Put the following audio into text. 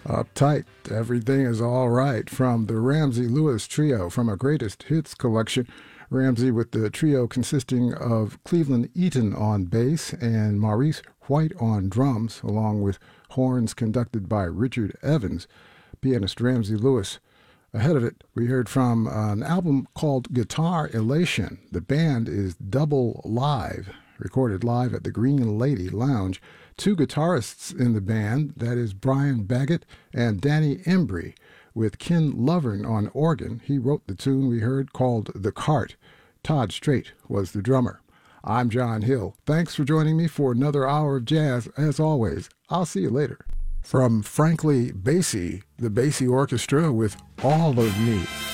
Uptight, everything is all right from the Ramsey Lewis Trio from a greatest hits collection. Ramsey with the trio consisting of Cleveland Eaton on bass and Maurice White on drums, along with horns conducted by Richard Evans, pianist Ramsey Lewis. Ahead of it, we heard from an album called Guitar Elation. The band is Double Live, recorded live at the Green Lady Lounge. Two guitarists in the band, that is Brian Baggett and Danny Embry, with Ken Lovern on organ. He wrote the tune we heard called The Cart. Todd Straight was the drummer. I'm John Hill. Thanks for joining me for another hour of jazz. As always, I'll see you later. From Frankly Basie, the Basie Orchestra with All of Me.